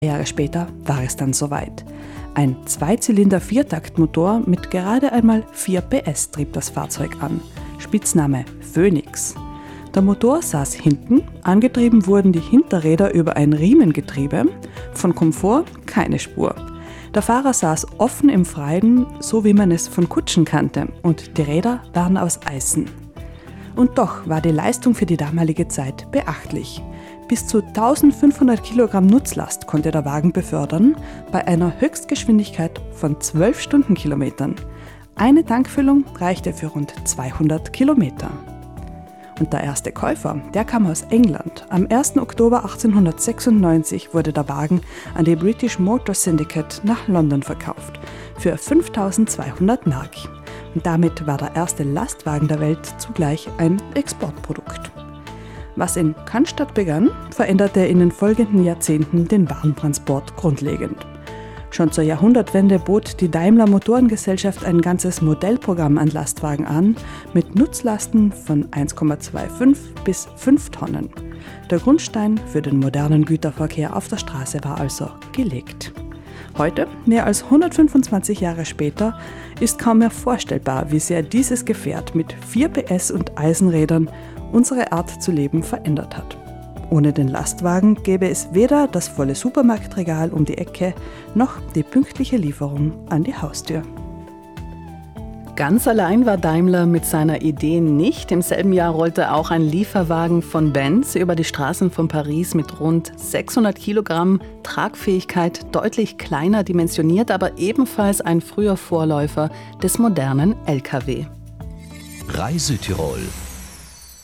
Jahre später war es dann soweit. Ein Zweizylinder-Viertaktmotor mit gerade einmal 4 PS trieb das Fahrzeug an. Spitzname Phoenix. Der Motor saß hinten, angetrieben wurden die Hinterräder über ein Riemengetriebe, von Komfort keine Spur. Der Fahrer saß offen im Freien, so wie man es von Kutschen kannte, und die Räder waren aus Eisen. Und doch war die Leistung für die damalige Zeit beachtlich. Bis zu 1500 Kilogramm Nutzlast konnte der Wagen befördern, bei einer Höchstgeschwindigkeit von 12 Stundenkilometern. Eine Tankfüllung reichte für rund 200 Kilometer. Und der erste Käufer, der kam aus England. Am 1. Oktober 1896 wurde der Wagen an die British Motor Syndicate nach London verkauft, für 5.200 Mark. Und damit war der erste Lastwagen der Welt zugleich ein Exportprodukt. Was in Cannstatt begann, veränderte in den folgenden Jahrzehnten den Warentransport grundlegend. Schon zur Jahrhundertwende bot die Daimler Motorengesellschaft ein ganzes Modellprogramm an Lastwagen an, mit Nutzlasten von 1,25 bis 5 Tonnen. Der Grundstein für den modernen Güterverkehr auf der Straße war also gelegt. Heute, mehr als 125 Jahre später, ist kaum mehr vorstellbar, wie sehr dieses Gefährt mit 4 PS und Eisenrädern unsere Art zu leben verändert hat. Ohne den Lastwagen gäbe es weder das volle Supermarktregal um die Ecke, noch die pünktliche Lieferung an die Haustür. Ganz allein war Daimler mit seiner Idee nicht. Im selben Jahr rollte auch ein Lieferwagen von Benz über die Straßen von Paris mit rund 600 Kilogramm Tragfähigkeit, deutlich kleiner dimensioniert, aber ebenfalls ein früher Vorläufer des modernen Lkw. Reise Tirol.